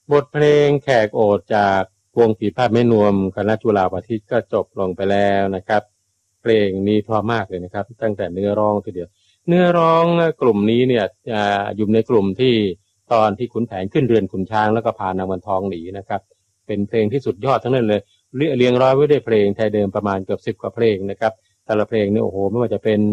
บทเพลงแขกโอษจากวงปีพาทย์แม่นวมคณะจุฬาภทิตก็จบลงไปแล้วนะครับเพลงนี้เพราะมากเลยนะครับตั้งแต่เนื้อร้องทีเดียวเนื้อร้องกลุ่มนี้เนี่ยอยู่ในกลุ่มที่ตอนที่ขุนแผนขึ้นเรือนขุนช้างแล้วก็พานางวันทองหนีนะครับเป็นเพลงที่สุดยอดทั้งนั้นเลยเรียงร้อยไว้ด้วยเพลงไทยเดิมประมาณเกือบ10 กว่าเพลงนะครับแต่ละเพลงนี่โอ้โหไม่ว่าจะเป็น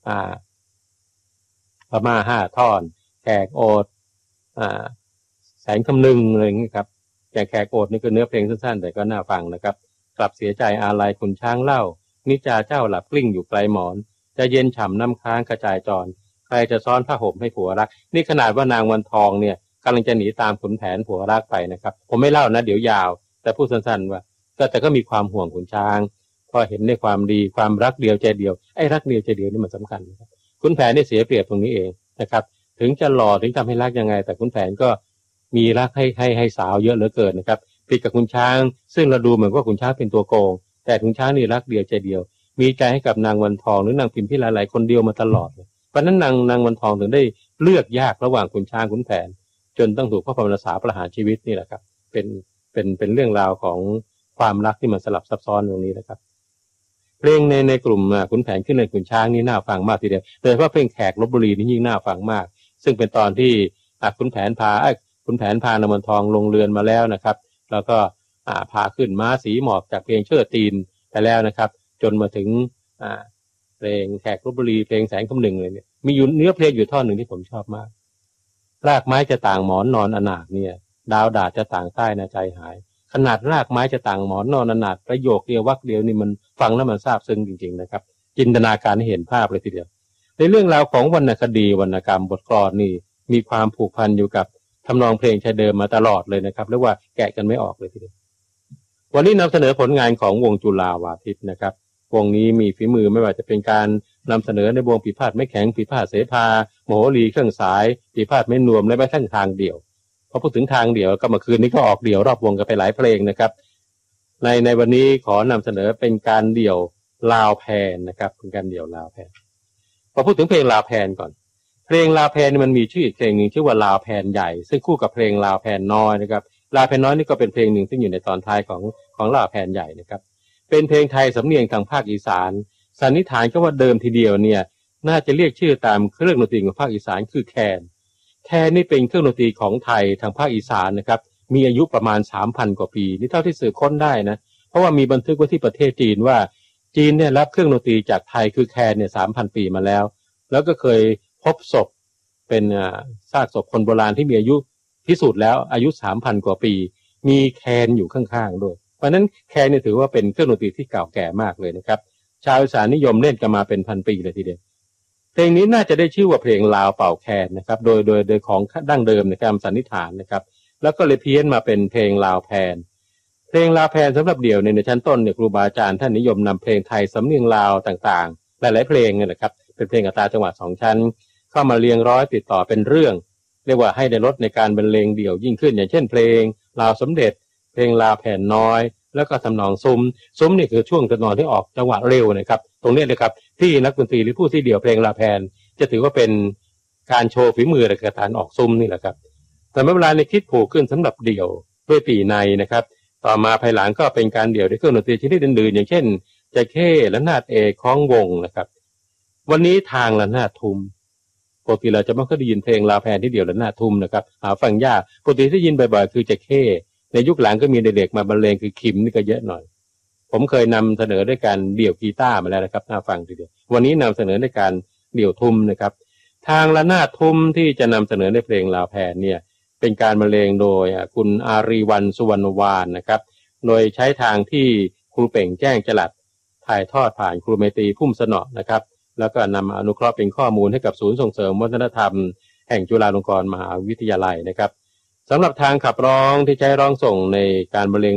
พม่า5 ท่อนแขกโอษแสงคำนึงอะไรอย่างนี้ครับแขกโอษนี่คือเนื้อเพลงสั้นๆแต่ก็น่าฟังนะครับกลับเสียใจอาลัยขุนช้างเล่านิจาเจ้าหลับกลิ้งอยู่ไกลหมอนจะเย็นฉ่ำน้ำค้างกระจายจรใครจะซ้อนผ้าห่มให้ผัวรักนี่ขนาดว่านางวันทองเนี่ยกำลังจะหนีตามขุนแผนผัวรักไปนะครับผมไม่เล่านะเดี๋ยวยาวแต่พูดสั้นๆว่าแต่ก็มีความห่วงขุนช้างพอเห็นในความดีความรักเดียวใจเดียวไอ้รักเดียวใจเดียวนี่มันสำคัญนะครับขุนแผนนี่เสียเปรียบตรงนี้เองนะครับถึงจะหล่อถึงทำให้รักยังไงแต่ขุนแผนก็มีรักให้สาวเยอะเหลือเกินนะครับผิดกับขุนช้างซึ่งเราดูเหมือนว่าขุนช้างเป็นตัวโกงแต่ขุนช้างนี่รักเดียวใจเดียวมีใจให้กับนางวันทองหรือนางพิมพิลาไลคนเดียวมาตลอดเพราะนั้นนางวันทองถึงได้เลือกยากระหว่างขุนช้างขุนแผนจนต้องถูกพระบรมศาประหารชีวิตนี่แหละครับเป็นเรื่องราวของความรักที่มันสลับซับซ้อนตรงนี้นะครับเพลงในกลุ่มขุนแผนขึ้นเรือนขุนช้างนี่น่าฟังมากทีเดียวโดยเฉพาะเพลงแขกลพบุรีนี่ยิ่งน่าฟังมากซึ่งเป็นตอนที่ขุนแผนพานางวันทองลงเรือนมาแล้วนะครับแล้วก็พาขึ้นม้าสีหมอกจากเพลงเชิดตีนไปแล้วนะครับจนมาถึงเพลงแขกลพบุรีเพลงแสงคำนึงเลยเนี่ยมีอยู่เนื้อเพลงอยู่ท่อนหนึ่งที่ผมชอบมากรากไม้จะต่างหมอนนอนอนาถเนี่ยดาวดาษจะต่างใต้นะใจหายขนาดรากไม้จะต่างหมอนนอนอนาถประโยคเดียววรรคเดียวนี่มันฟังแล้วมันซาบซึ้งจริงๆนะครับจินตนาการให้เห็นภาพเลยทีเดียวในเรื่องราวของวรรณคดีวรรณกรรมบทกลอนนี่มีความผูกพันอยู่กับทำนองเพลงชายเดิมมาตลอดเลยนะครับเรียกว่าแกะกันไม่ออกเลยทีเดียววันนี้นำเสนอผลงานของวงจุฬาวาทิตนะครับวงนี้มีฝีมือไม่ว่าจะเป็นการนำเสนอในวงปีพาทย์ไม้แข็งปีพาทย์เสภาโมโหรีเครื่องสายปีพาทย์ไม้นวมและแม้กระทั่งทางเดี่ยวพอพูดถึงทางเดี่ยวก็เมื่อคืนนี้ก็ออกเดี่ยวรอบวงกันไปหลายเพลงนะครับในวันนี้ขอนำเสนอเป็นการเดี่ยวลาวแพนนะครับเป็นการเดี่ยวลาวแพนพอพูดถึงเพลงลาวแพนก่อนเพลงลาวแพนมันมีชื่ออีกเพลงหนึ่งชื่อว่าลาวแพนใหญ่ซึ่งคู่กับเพลงลาวแพนน้อยนะครับลาวแพนน้อยนี่ก็เป็นเพลงหนึ่งซึ่งอยู่ในตอนท้ายของลาวแพนใหญ่นะครับเป็นเพลงไทยสำเนียงทางภาคอีสานสันนิษฐานก็ว่าเดิมทีเดียวเนี่ยน่าจะเรียกชื่อตามเครื่องดนตรีของภาคอีสานคือแคนนี่เป็นเครื่องดนตรีของไทยทางภาคอีสานนะครับมีอายุประมาณ 3,000 กว่าปีนี่เท่าที่สืบค้นได้นะเพราะว่ามีบันทึกไว้ที่ประเทศจีนว่าจีนเนี่ยรับเครื่องดนตรีจากไทยคือแคนเนี่ย 3,000 ปีมาแล้วก็เคยพบศพเป็นซากศพคนโบราณที่มีอายุพิสูจน์แล้วอายุ 3,000 กว่าปีมีแคนอยู่ข้างๆด้วยเพราะนั้นแคนเนี่ยถือว่าเป็นเครื่องดนตรีที่เก่าแก่มากเลยนะครับชาวอีสานนิยมเล่นกันมาเป็นพันปีเลยทีเดียวเพลงนี้น่าจะได้ชื่อว่าเพลงลาวเป่าแคนนะครับโดยของดั้งเดิมในการสันนิษฐานนะครับแล้วก็เลยเพี้ยนมาเป็นเพลงลาวแพนเพลงลาวแพนสำหรับเดี่ยวในชั้นต้นเนี่ยครูบาอาจารย์ท่านนิยมนำเพลงไทยสำเนียงลาวต่างๆหลายๆเพลงเนี่ยนะครับเป็นเพลงอัตราจังหวะ2 ชั้นเข้ามาเรียงร้อยติดต่อเป็นเรื่องเรียกว่าให้ได้ลดในการบรรเลงเดี่ยวยิ่งขึ้นอย่างเช่นเพลงลาวสมเด็จเพลงลาวแผ่นน้อยแล้วก็ทำนองซุ้มนี่คือช่วงทำนองที่ออกจังหวะเร็วนะครับตรงนี้นะครับที่นักดนตรีหรือผู้ที่เดี่ยวเพลงลาวแผ่นจะถือว่าเป็นการโชว์ฝีมือในการออกซุ้มนี่แหละครับแต่เมื่อเวลาในคิดผูกขึ้นสำหรับเดี่ยวด้วยปีในนะครับต่อมาภายหลังก็เป็นการเดี่ยวด้วยเครื่องดนตรีชนิดอื่นๆอย่างเช่นจะเข้และนาดเอกคล้องวงนะครับวันนี้ทางละนาดทุมปกติเราจะไม่ค่อยได้ยินเพลงลาวแพนที่เดี่ยวละนาดทุมนะครับหาฟังยากปกติที่ยินบ่อยๆคือจะเข้ในยุคหลังก็มีเด็กๆมาบรรเลงคือคิมนี่ก็เยอะหน่อยผมเคยนำเสนอด้วยการเดี่ยวกีตาร์มาแล้วนะครับน่าฟังทีเดียววันนี้นำเสนอในการเดี่ยวทุมนะครับทางละนาดทุมที่จะนำเสนอในเพลงลาวแพนเนี่ยเป็นการบรรเลงโดยคุณอารีวรรณสุวรรณวานนะครับโดยใช้ทางที่ครูเป่งแจ้งจรัสถ่ายทอดผ่านครูไมตรีพุ่มสนอนะครับแล้วก็นำอนุเคราะห์เป็นข้อมูลให้กับศูนย์ส่งเสริมวัฒนธรรมแห่งจุฬาลงกรณ์มหาวิทยาลัยนะครับสำหรับทางขับร้องที่ใช้ร้องส่งในการบรรเลง